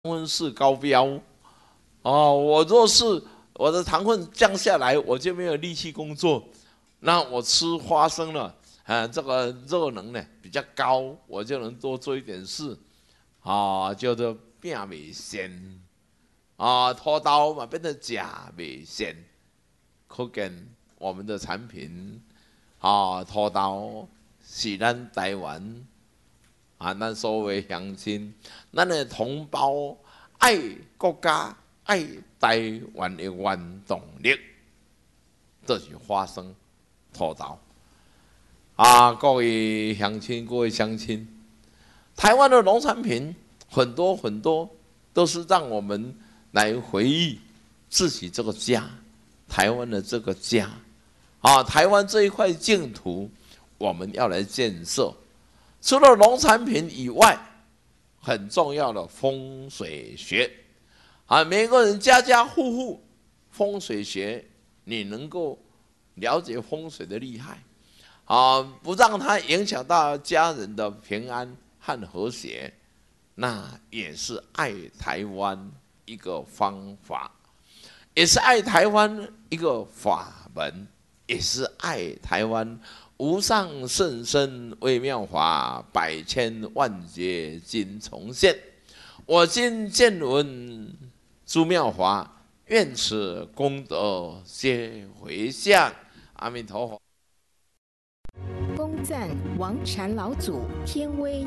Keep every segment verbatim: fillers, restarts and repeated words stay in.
温是高标哦，我若是我的糖分降下来，我就没有力气工作。那我吃花生了，啊，这个热能呢比较高，我就能多做一点事，啊，叫做变美仙，啊，拖刀嘛变成假美仙，可见我们的产品，啊，拖刀是咱台湾。啊，咱所谓乡亲，咱的同胞爱国家、爱台湾的原动力，就是花生、土豆。啊，各位乡亲、各位乡亲，台湾的农产品很多很多，都是让我们来回忆自己这个家，台湾的这个家。啊，台湾这一块净土，我们要来建设。除了农产品以外，很重要的风水学啊，每个人家家户户风水学，你能够了解风水的厉害啊，不让它影响到家人的平安和和谐，那也是爱台湾一个方法，也是爱台湾一个法门，也是爱台湾无上甚深微妙法，百千万劫今重现。我今见闻诸妙法，愿此功德皆回向。阿弥陀佛。 恭赞王禅老祖天威。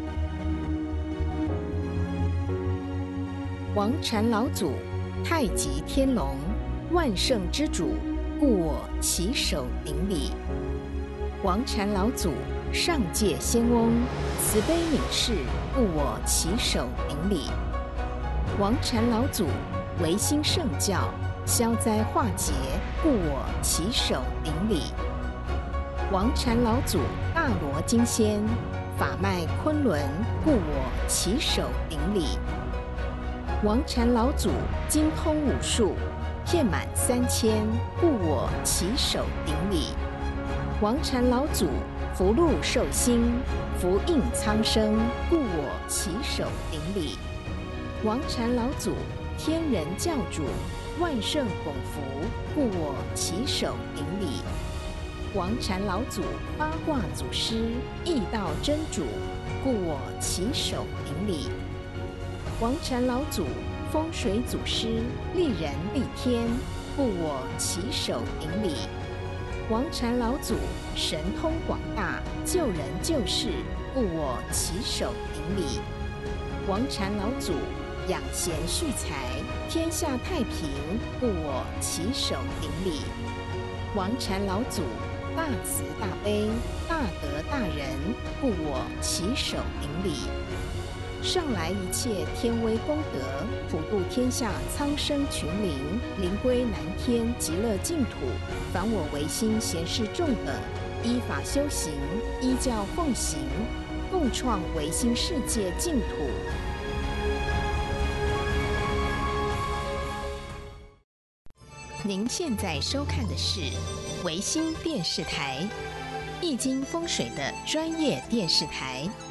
王禅老祖，太极天龙，万圣之主，故我起手顶礼。王禅老祖，上界仙翁，慈悲悯视，故我起手顶礼。王禅老祖，维新圣教，消灾化劫，故我起手顶礼。王禅老祖，大罗金仙，法脉昆仑，故我起手顶礼。王禅老祖，精通武术，遍满三千，故我起手顶礼。王禅老祖，福禄寿星，福应苍生，故我起手顶礼。王禅老祖，天人教主，万圣拱福，故我起手顶礼。王禅老祖，八卦祖师，易道真主，故我起手顶礼。王禅老祖，风水祖师，利人利天，故我起手顶礼。王禅老祖，神通广大，救人救世，故我起手顶礼。王禅老祖，养贤蓄财，天下太平，故我起手顶礼。王禅老祖，大慈大悲，大德大仁，故我起手顶礼。上来一切天威功德，普度天下苍生群灵，灵归南天极乐净土。凡我唯心贤士众等，依法修行，依教奉行，共创唯心世界净土。您现在收看的是唯心电视台，易经风水的专业电视台。